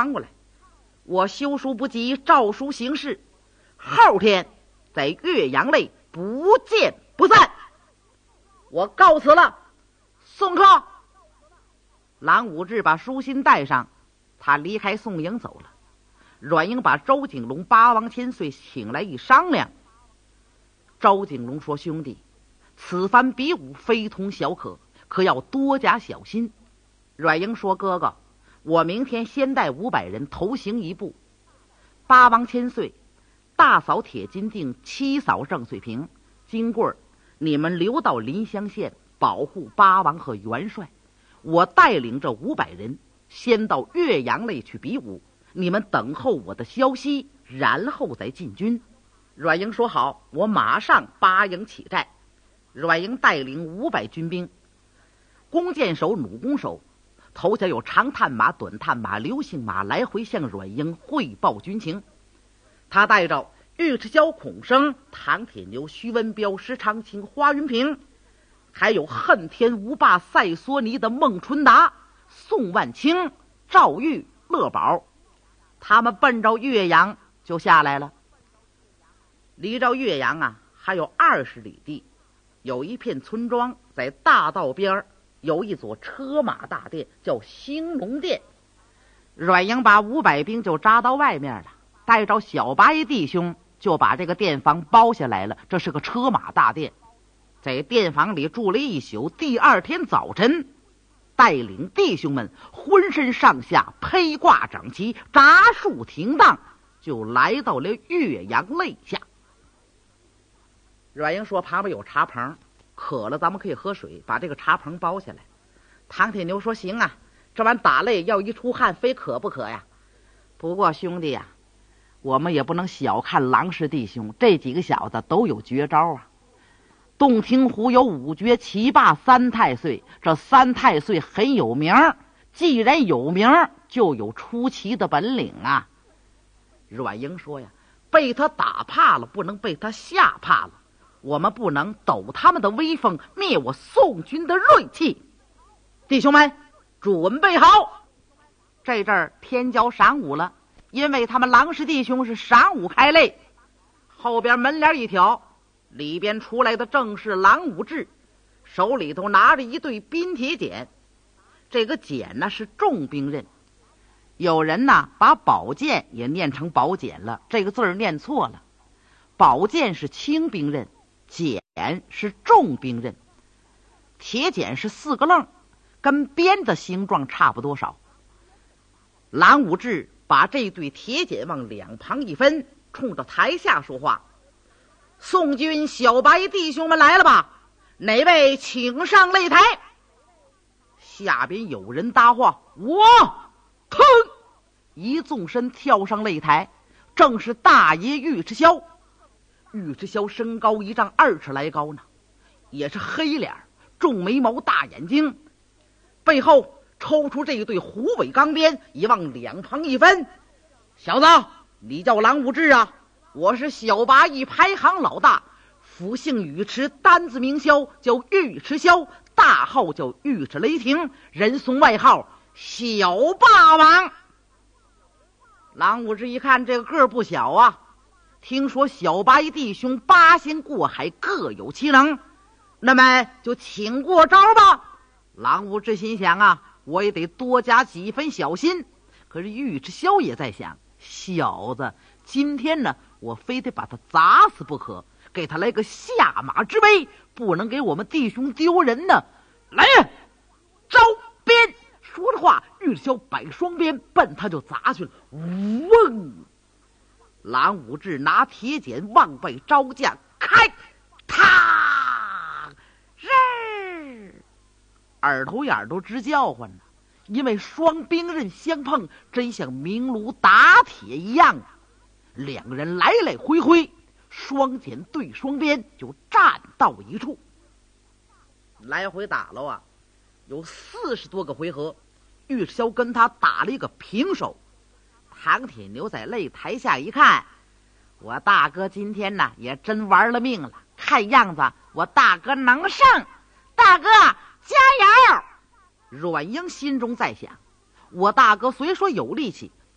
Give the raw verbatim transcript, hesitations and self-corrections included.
传过来，我修书不及，诏书行事，后天在岳阳内不见不散。我告辞了，送客。郎武志把书信带上，他离开宋营走了。阮英把周景龙、八王千岁请来一商量。周景龙说：“兄弟，此番比武非同小可，可要多加小心。”阮英说：“哥哥，我明天先带五百人头行一步。八王千岁，大嫂铁金锭，七嫂郑翠萍，金贵儿，你们留到临湘县保护八王和元帅。我带领这五百人先到岳阳内去比武，你们等候我的消息，然后再进军。”阮英说：“好，我马上八营起寨。”阮英带领五百军兵，弓箭手、弩弓手，头前有长探马、短探马、刘姓马来回向阮英汇报军情。他带着尉迟霄、孔生、唐铁牛、徐文彪、石长青、花云平，还有恨天无霸赛梭尼的孟春达、宋万清、赵玉、乐宝，他们奔着岳阳就下来了。离着岳阳啊还有二十里地，有一片村庄，在大道边有一座车马大殿，叫兴隆殿。阮英把五百兵就扎到外面了，带着小八一弟兄就把这个殿房包下来了。这是个车马大殿，在殿房里住了一宿。第二天早晨，带领弟兄们浑身上下披挂整齐，扎树停当，就来到了岳阳肋下。阮英说：“旁边有茶棚，渴了咱们可以喝水，把这个茶棚包下来。”唐铁牛说：“行啊，这玩意打擂要一出汗，非渴不可呀。不过兄弟呀，我们也不能小看郎氏弟兄，这几个小子都有绝招啊。洞庭湖有五绝七霸三太岁，这三太岁很有名，既然有名，就有出奇的本领啊。”阮英说：“呀，被他打怕了，不能被他吓怕了。我们不能抖他们的威风，灭我宋军的锐气。弟兄们，准备好！”这阵儿天交晌午了，因为他们郎氏弟兄是晌午开擂。后边门帘一挑，里边出来的正是郎武志，手里头拿着一对冰铁锏。这个锏呢是重兵刃，有人呢把宝剑也念成宝锏了，这个字儿念错了。宝剑是轻兵刃，锏是重兵刃。铁锏是四个愣，跟鞭的形状差不多少。郎武志把这对铁锏往两旁一分，冲着台下说话：“宋军小白弟兄们来了吧？哪位请上擂台？”下边有人搭话：“我！”腾，一纵身跳上擂台，正是大爷尉迟霄。尉迟霄身高一丈二尺来高呢，也是黑脸，重眉毛，大眼睛，背后抽出这一对虎尾钢鞭，一往两旁一分：“小子，你叫郎武志啊？我是小八一排行老大，府姓尉迟，单字名霄，叫尉迟霄，大号叫尉迟雷霆，人送外号小霸王。”郎武志一看这个个儿不小啊，听说小八一弟兄八仙过海，各有其能，那么就请过招吧。郎武志心想啊，我也得多加几分小心。可是尉迟霄也在想，小子今天呢，我非得把他砸死不可，给他来个下马之威，不能给我们弟兄丢人呢。来呀，招鞭！说着话，尉迟霄摆双鞭奔他就砸去了。嗡！郎武志拿铁锏往背招架，开！踏！日！耳朵眼都直叫唤呢，因为双兵刃相碰，真像明炉打铁一样啊！两个人来来回回，双锏对双鞭，就站到一处。来回打了啊，有四十多个回合，尉迟霄跟他打了一个平手。唐铁牛在擂台下一看，我大哥今天呢也真玩了命了，看样子我大哥能胜，大哥加油！阮英心中在想，我大哥虽说有力气，